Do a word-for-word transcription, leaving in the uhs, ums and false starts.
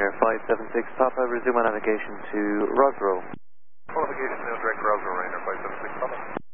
Ryanair five seven six Papa, resume my navigation to Roswell. Full navigation now direct Roswell, Ryanair five seven six Papa.